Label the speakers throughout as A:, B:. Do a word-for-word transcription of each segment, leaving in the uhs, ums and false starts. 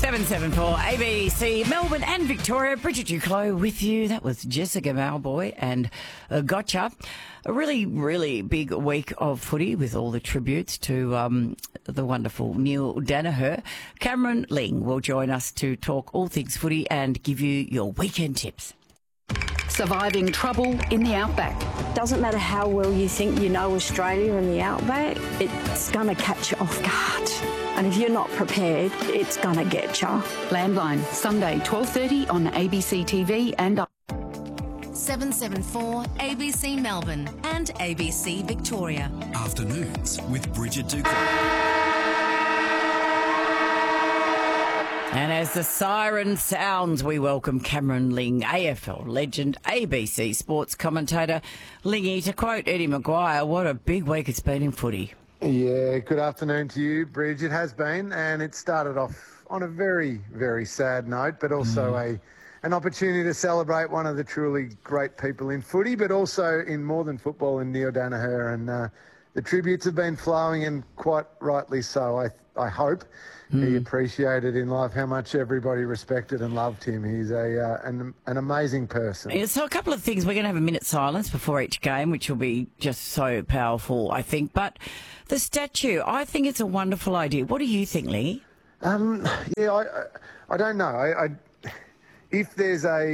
A: seven seven four A B C, Melbourne and Victoria. Bridget Duclos with you. That was Jessica Malboy and uh, Gotcha. A really, really big week of footy with all the tributes to um, the wonderful Neil Daniher. Cameron Ling will join us to talk all things footy and give you your weekend tips.
B: Surviving trouble in the outback.
C: Doesn't matter how well you think you know Australia and the outback, it's going to catch you off guard. And if you're not prepared, it's going to get you.
B: Landline, Sunday, twelve thirty on A B C T V and
D: seven seven four A B C Melbourne and A B C Victoria.
E: Afternoons with Bridget Duclos.
A: And as the siren sounds, we welcome Cameron Ling, A F L legend, A B C sports commentator. Lingy, to quote Eddie Maguire, what a big week it's been in footy.
F: Yeah, good afternoon to you, Bridge. It has been, and it started off on a very, very sad note, but also mm. a an opportunity to celebrate one of the truly great people in footy, but also in more than football, in Neil Daniher. And uh, the tributes have been flowing, and quite rightly so. I I hope mm. he appreciated in life how much everybody respected and loved him. He's a uh, an, an amazing person.
A: Yeah, so a couple of things. We're going to have a minute silence before each game, which will be just so powerful, I think. But the statue, I think it's a wonderful idea. What do you think, Lee?
F: Um, yeah, I, I, I don't know. I, I, if there's a,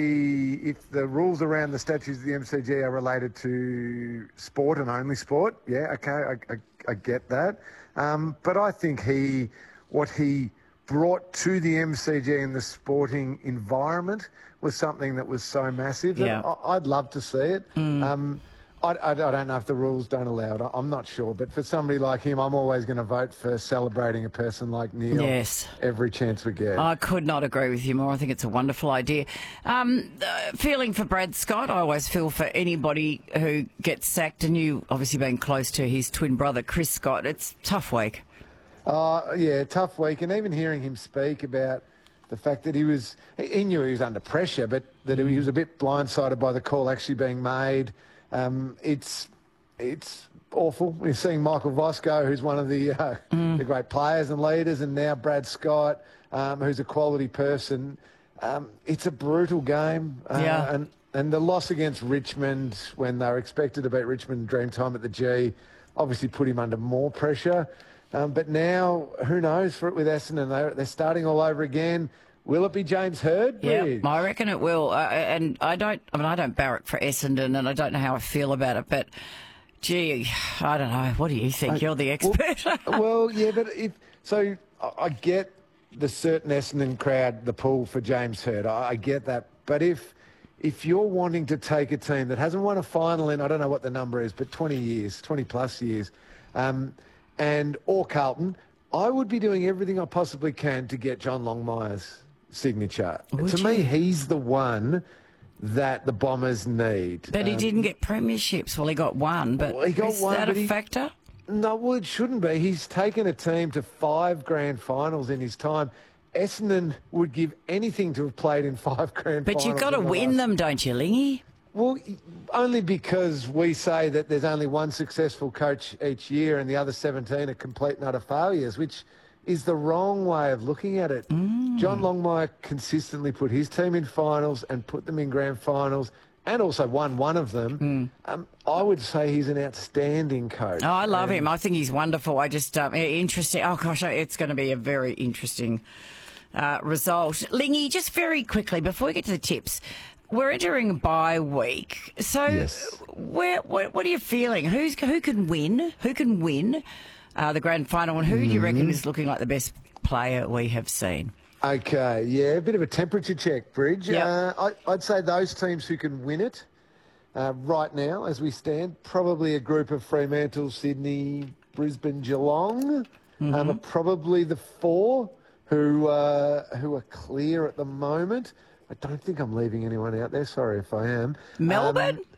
F: if the rules around the statues of the M C G are related to sport and only sport, yeah, okay, I, I, I get that. Um, but I think he, what he brought to the M C G in the sporting environment was something that was so massive.
A: Yeah.
F: I, I'd love to see it. Mm. Um, I, I, I don't know if the rules don't allow it. I'm not sure. But for somebody like him, I'm always going to vote for celebrating a person like Neil.
A: Yes.
F: Every chance we get.
A: I could not agree with you more. I think it's a wonderful idea. Um, uh, feeling for Brad Scott, I always feel for anybody who gets sacked, and you obviously being close to his twin brother, Chris Scott. It's a tough week.
F: Uh, yeah, tough week. And even hearing him speak about the fact that he was, he knew he was under pressure, but that he was a bit blindsided by the call actually being made. Um, it's it's awful. We're seeing Michael Vosco, who's one of the uh, mm. the great players and leaders, and now Brad Scott, um, who's a quality person. Um, it's a brutal game. Uh,
A: yeah.
F: And, and the loss against Richmond, when they were expected to beat Richmond Dreamtime at the G, obviously put him under more pressure. Um, but now, who knows, for it with Essendon, they're, they're starting all over again. Will it be James Hird?
A: Yeah, I reckon it will. Uh, and I don't, I mean, I don't barrack for Essendon, and I don't know how I feel about it, but gee, I don't know. What do you think? I, You're the expert.
F: Well, well, yeah, but if so, I get the certain Essendon crowd, the pull for James Hird. I, I get that. But if if you're wanting to take a team that hasn't won a final in, I don't know what the number is, but twenty years, twenty plus years, um, and or Carlton, I would be doing everything I possibly can to get John Longmire's signature.
A: Would
F: to
A: you?
F: me, he's the one that the Bombers need.
A: But he
F: um,
A: didn't get premierships. Well, he got one, but
F: well, he got
A: is
F: one,
A: that
F: but
A: a
F: he,
A: factor?
F: No, well, it shouldn't be. He's taken a team to five grand finals in his time. Essendon would give anything to have played in five grand
A: but
F: finals.
A: But you've got to win
F: last...
A: them, don't you, Lingy?
F: Well, only because we say that there's only one successful coach each year and the other seventeen are complete and utter failures, which is the wrong way of looking at it. Mm. John Longmire consistently put his team in finals and put them in grand finals and also won one of them. Mm. Um, I would say he's an outstanding coach.
A: Oh, I love
F: and
A: him. I think he's wonderful. I just, um, interesting. Oh, gosh, it's going to be a very interesting uh, result. Lingy, just very quickly, before we get to the tips, we're entering a bye week. So
F: yes.
A: where, what, what are you feeling? Who's, who can win? Who can win? Uh, the grand final, and who mm. do you reckon is looking like the best player we have seen?
F: Okay, yeah, a bit of a temperature check, Bridge.
A: Yep.
F: Uh, I, I'd say those teams who can win it uh, right now, as we stand, probably a group of Fremantle, Sydney, Brisbane, Geelong, mm-hmm. um, are probably the four who uh, who are clear at the moment. I don't think I'm leaving anyone out there. Sorry if I am.
A: Melbourne?
F: Um,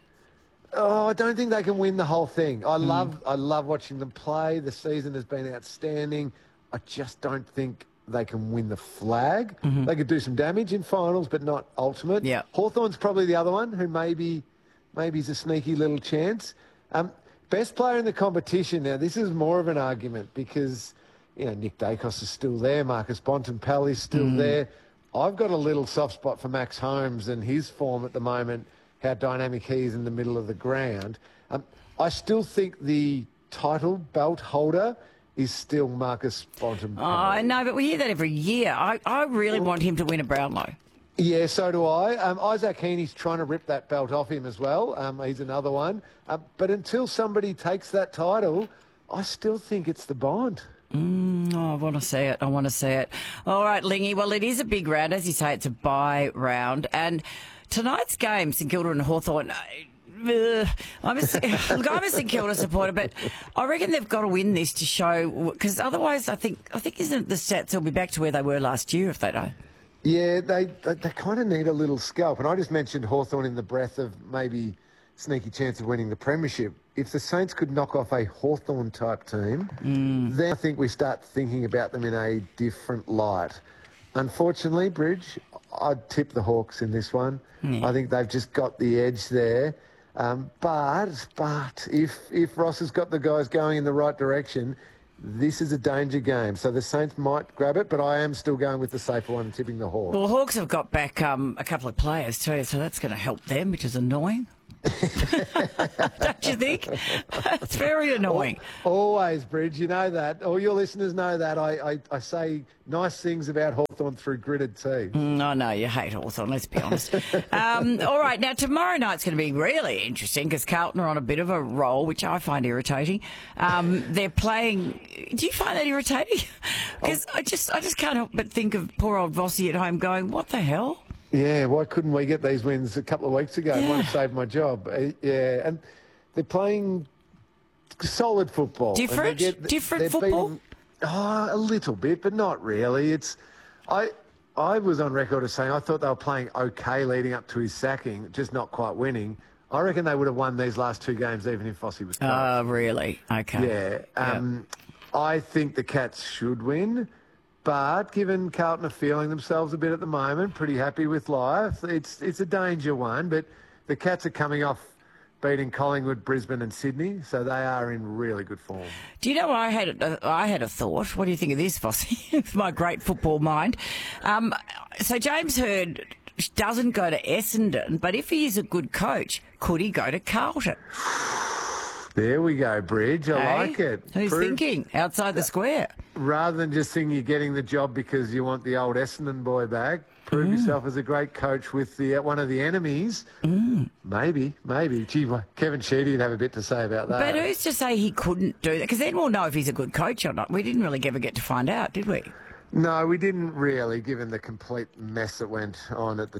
F: Oh, I don't think they can win the whole thing. I mm. love I love watching them play. The season has been outstanding. I just don't think they can win the flag. Mm-hmm. They could do some damage in finals, but not ultimate.
A: Yeah.
F: Hawthorn's probably the other one who maybe maybe is a sneaky little chance. Um, best player in the competition. Now, this is more of an argument because you know, Nick Dacos is still there, Marcus Bontempelli's still
A: Mm.
F: there. I've got a little soft spot for Max Holmes and his form at the moment, how dynamic he is in the middle of the ground. Um, I still think the title belt holder is still Marcus Bontempelli.
A: Oh, I know, but we hear that every year. I, I really want him to win a Brownlow.
F: Yeah, so do I. Um, Isaac Heaney's trying to rip that belt off him as well. Um, he's another one. Uh, but until somebody takes that title, I still think it's the Bond.
A: Mm, oh, I want to see it. I want to see it. All right, Lingy. Well, it is a big round. As you say, it's a bye round. And tonight's game, St Kilda and Hawthorn. Uh, I'm a, look, I'm a St Kilda supporter, but I reckon they've got to win this to show, because otherwise, I think, I think isn't it the Stats will be back to where they were last year if they don't.
F: Yeah, they they, they kind of need a little scalp. And I just mentioned Hawthorn in the breath of maybe sneaky chance of winning the premiership. If the Saints could knock off a Hawthorn-type team, mm. then I think we start thinking about them in a different light. Unfortunately, Bridge, I'd tip the Hawks in this one. Yeah. I think they've just got the edge there. Um, but but if if Ross has got the guys going in the right direction, this is a danger game. So the Saints might grab it, but I am still going with the safer one and tipping the Hawks.
A: Well, the Hawks have got back um, a couple of players too, so that's going to help them, which is annoying. Don't you think? It's very annoying.
F: Always, Bridge. You know that. All your listeners know that. I, I, I say nice things about Hawthorn through gritted teeth.
A: Mm, I know, you hate Hawthorn, let's be honest. um, all right, now tomorrow night's going to be really interesting because Carlton are on a bit of a roll, which I find irritating. Um, they're playing... Do you find that irritating? Because I just I just can't help but think of poor old Vossi at home going, what the hell?
F: Yeah, why couldn't we get these wins a couple of weeks ago?
A: Yeah.
F: One saved my job. Uh, yeah, and they're playing solid football.
A: Different?
F: Get,
A: Different football?
F: Beaten, oh, a little bit, but not really. It's I I was on record as saying I thought they were playing okay leading up to his sacking, just not quite winning. I reckon they would have won these last two games even if Vossi was coached.
A: Oh, uh, really? Okay.
F: Yeah. Um, yeah. I think the Cats should win. But given Carlton are feeling themselves a bit at the moment, pretty happy with life, it's it's a danger one. But the Cats are coming off beating Collingwood, Brisbane and Sydney, so they are in really good form.
A: Do you know, I had a, I had a thought. What do you think of this, Vossi? With my great football mind. Um, so James Hird doesn't go to Essendon, but if he is a good coach, could he go to Carlton?
F: There we go, Bridge. I
A: hey?
F: like it.
A: Who's
F: Prove,
A: thinking? Outside the square.
F: Rather than just thinking you're getting the job because you want the old Essendon boy back, prove mm. yourself as a great coach with the one of the enemies. Mm. Maybe, maybe. Gee, Kevin Sheedy would have a bit to say about that.
A: But who's to say he couldn't do that? Because then we'll know if he's a good coach or not. We didn't really ever get to find out, did we?
F: No, we didn't really, given the complete mess that went on at the